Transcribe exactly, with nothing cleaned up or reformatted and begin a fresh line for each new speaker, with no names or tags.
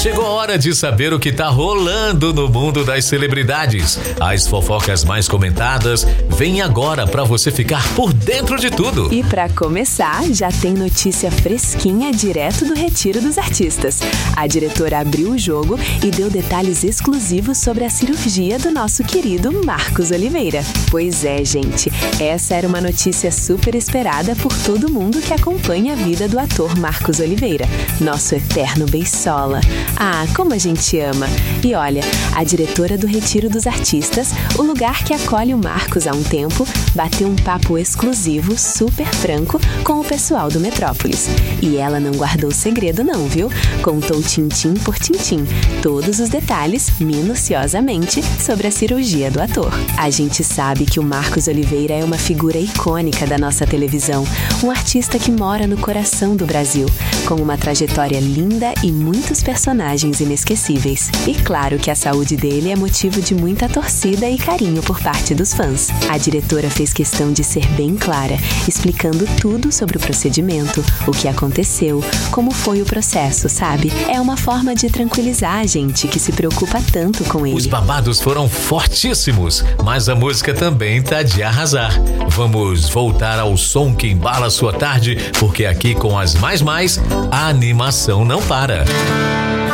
Chegou a hora de saber o que tá rolando no mundo das celebridades. As fofocas mais comentadas vêm agora para você ficar por dentro de tudo.
E para começar, já tem notícia fresquinha direto do Retiro dos Artistas. A diretora abriu o jogo e deu detalhes exclusivos sobre a cirurgia do nosso querido Marcos Oliveira. Pois é, gente, essa era uma notícia super esperada por todo mundo que acompanha a vida do ator Marcos Oliveira, nosso eterno beisola. Ah, como a gente ama! E olha, a diretora do Retiro dos Artistas, o lugar que acolhe o Marcos há um tempo, bateu um papo exclusivo, super franco, com o pessoal do Metrópolis. E ela não guardou segredo não, viu? Contou tintim por tintim, todos os detalhes, minuciosamente, sobre a cirurgia do ator. A gente sabe que o Marcos Oliveira é uma figura icônica da nossa televisão, um artista que mora no coração do Brasil, com uma trajetória linda e muitos personagens inesquecíveis. E claro que a saúde dele é motivo de muita torcida e carinho por parte dos fãs. A diretora fez questão de ser bem clara, explicando tudo sobre o procedimento, o que aconteceu, como foi o processo, sabe? É uma forma de tranquilizar a gente que se preocupa tanto com ele.
Os babados foram fortíssimos, mas a música também tá de arrasar. Vamos voltar ao som que embala a sua tarde, porque aqui com as mais mais, a animação não para.